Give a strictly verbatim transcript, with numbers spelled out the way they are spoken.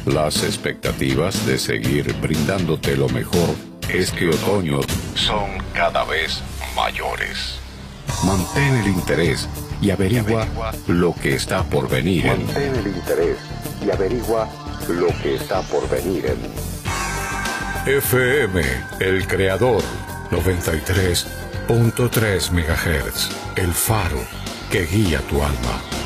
Las expectativas de seguir brindándote lo mejor este otoño son cada vez mayores. Mantén el interés y averigua lo que está por venir. Mantén el interés y averigua lo que está por venir en F M, El Creador, noventa y tres punto tres megahertz. El faro que guía tu alma.